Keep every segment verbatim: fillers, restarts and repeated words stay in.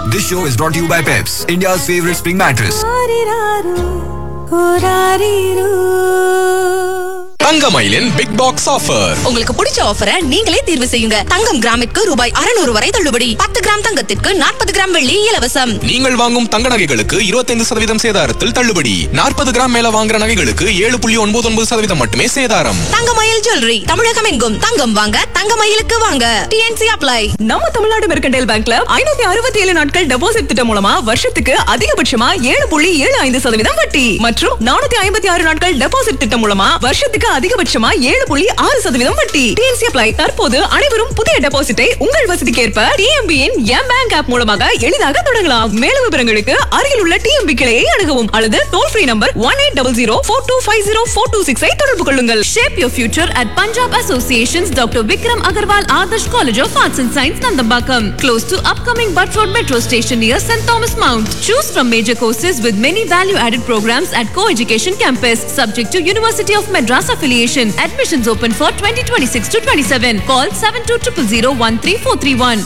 This show is brought to you by Peps, India's favorite spring mattress. தங்கமயிலின் big box offer. உங்களுக்கு பிடிச்ச ஆஃபரை நீங்களே தேர்வு செய்யுங்க. தங்கம் கிராமிற்கு ரூபாய் அறுநூறு வரை தள்ளுபடி. பத்து கிராம் தங்கத்திற்கு நாற்பது கிராம் வெள்ளி இலவசம். நீங்கள் வாங்கும் தங்க நகைகளுக்கு இருபத்தைந்து சதவீதம் சேதாரத்தில் தள்ளுபடி. நாற்பது கிராம் மேல வாங்குற நகைகளுக்கு ஏழு புள்ளி ஒன்பது ஒன்பது சதவீதம் மட்டுமே சேதாரம். தங்கமயில் ஜுவல்லரி, தமிழகம் எங்கும் தங்கம் வாங்க தங்கமயிலுக்கு வாங்க. DNC apply. நம்ம தமிழ்நாடு மெர்கண்டைல் பேங்க்ல ஐநூத்தி அறுபத்தி ஏழு நாட்கள் டெபாசிட் திட்டம் மூலமா வருஷத்துக்கு அதிகபட்சமா ஏழு புள்ளி ஏழு ஐந்து சதவீதம் வட்டி மற்றும் நானூத்தி ஐம்பத்தி ஆறு நாட்கள் டெபாசிட் திட்டம் மூலமா வருஷத்துக்கு அதிகபட்சமா ஏழு புள்ளி ஆறு சதவீதம் வட்டி. DNC apply. தற்போது அனைவரும் புதிய டெபாசிட்டை உங்கள் வசதிக்கேற்ப டிஎம்பியின் எம் பேங்க் ஆப் மூலமாக எளிதாக தொடங்கலாம். மேலும் விவரங்களுக்கு அருகில் உள்ள டிஎம்பி கிளையை அணுகவும் அல்லது toll free number one eight double zero four two five zero four two six ஐ தொடர்பு கொள்ளுங்கள். Shape your future at Punjab Association's Doctor Vikram Agarwal Adarsh College of Arts and Science, Nandambakam, close to upcoming Butt Road Metro Station near Saint Thomas Mount. Choose from major courses with many value-added programs at Co-Education Campus, subject to University of Madras affiliation. Admissions open for twenty twenty-six to twenty-seven. Call seven two zero zero zero one three four three one.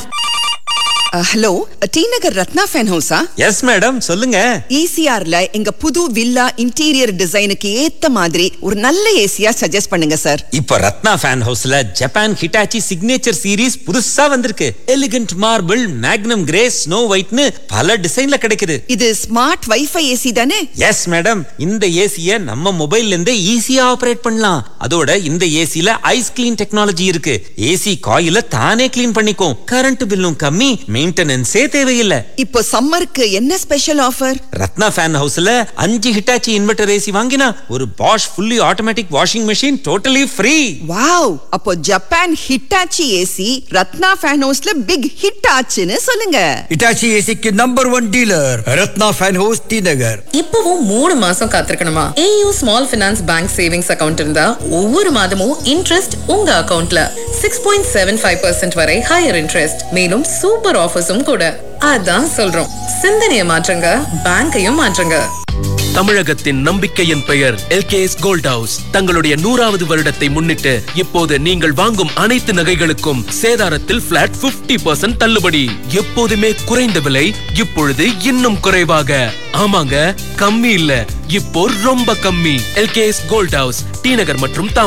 Hello, D Nagar Ratna fan ஹவுஸா? Yes madam, சொல்லுங்க. ஈசிஆர்ல எங்க புது villa interior டிசைனுக்கு ஏத்த மாதிரி ஒரு நல்ல Asia suggest பண்ணுங்க sir. இப்ப ரத்னா ஃபேன் ஹவுஸ்ல ஜப்பான் ஹிட்டாச்சி சிக்னேச்சர் சீரிஸ் புதுசா வந்திருக்கு. Elegant marble, Magnum grey, snow ஒயிட்னு பல டிசைன்ல கிடைக்குது. இது ஸ்மார்ட் வைஃபை ஏசி தானே? எஸ் மேடம், இந்த ஏசிய நம்ம மொபைல்ல இருந்தே ஈஸியா ஆபரேட் பண்ணலாம். அதோட இந்த ஏசில ஐஸ் கிளீன் டெக்னாலஜி இருக்கு. ஏசி காயில தானே கிளீன் பண்ணிக்கும். கரண்ட் பில்லும் கம்மி, மெயின்டெனன்ஸே தேவையில்லை. இப்போ சம்மருக்கு என்ன ஸ்பெஷல் ஆஃபர்? ரத்னா ஃபேன் ஹவுஸ்ல அஞ்சு ஹிட்டாச்சி இன்வெர்டர் ஏசி வாங்கினா ஒரு bash fully automatic washing machine totally free. Wow! அப்போ Japan Hitachi AC Ratna fan ஹவுஸ்ல பிக் ஹிட் ஆச்சுன்னு சொல்லுங்க. ஹிட்டாச்சி ஏசிக்கு number one dealer Ratna fan house, D நகர். இப்பவும் மூணு மாசம் காத்திருக்கணுமா? AU small finance bank savings account இருந்தா ஒவ்வொரு மாதமும் இன்ட்ரெஸ்ட் உங்க அக்கவுண்ட்ல six point seven five percent வரை ஹையர் இன்ட்ரெஸ்ட். மேலும் சூப்பர் ஆஃபர்ஸும் கூட. அதான் சொல்றோம், சிந்தனையை மாற்றுங்க, பேங்கையும் மாற்றுங்க. தமிழகத்தின் நம்பிக்கையின் பெயர் எல்கேஎஸ் கோல்ட் ஹவுஸ். தங்களுடைய நூறாவது வருடத்தை முன்னிட்டு இப்போது நீங்கள் வாங்கும் அனைத்து நகைகளுக்கும் சேதாரத்தில் பிளாட் பிப்டி பர்சன்ட் தள்ளுபடி. எப்போதுமே குறைந்த விலை, இப்பொழுது இன்னும் குறைவாக. ஆமாங்க, கம்மி இல்ல, இப்போ ரொம்ப கம்மி. எல்கேஎஸ் கோல்ட் ஹவுஸ், டி நகர் மற்றும்